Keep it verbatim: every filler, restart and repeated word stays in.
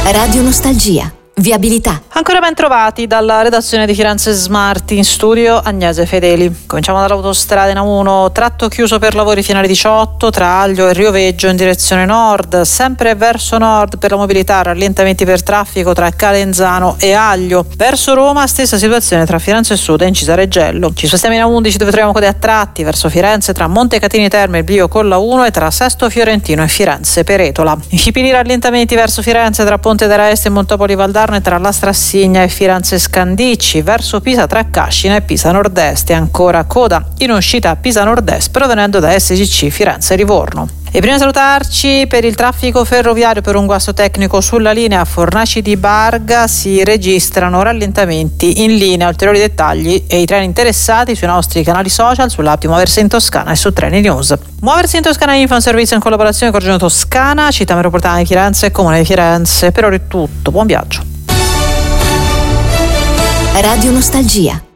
Radio Nostalgia. Viabilità. Ancora ben trovati dalla redazione di Firenze Smart, in studio Agnese Fedeli. Cominciamo dall'autostrada in A uno, tratto chiuso per lavori fino alle diciotto tra Aglio e Rioveggio in direzione nord, sempre verso nord per la mobilità, rallentamenti per traffico tra Calenzano e Aglio. Verso Roma stessa situazione tra Firenze Sud e Incisa Reggello. Ci spostiamo in A undici dove troviamo code a tratti verso Firenze tra Montecatini Terme e il Brio con la uno e tra Sesto Fiorentino e Firenze Peretola. In Scipili rallentamenti verso Firenze tra Ponte della Este e Montopoli Valdarno e tra La Strassigna e Firenze Scandicci, verso Pisa tra Cascina e Pisa Nord-Est, e ancora coda in uscita a Pisa Nord-Est provenendo da S C C Firenze Livorno. E prima di salutarci, per il traffico ferroviario per un guasto tecnico sulla linea Fornaci di Barga si registrano rallentamenti in linea. Ulteriori dettagli e i treni interessati sui nostri canali social, sull'app di Muoversi in Toscana e su Treni News. Muoversi in Toscana Info è un servizio in collaborazione con Regione Toscana, Città Metropolitana di Firenze e Comune di Firenze. Per ora è tutto, buon viaggio. Radio Nostalgia.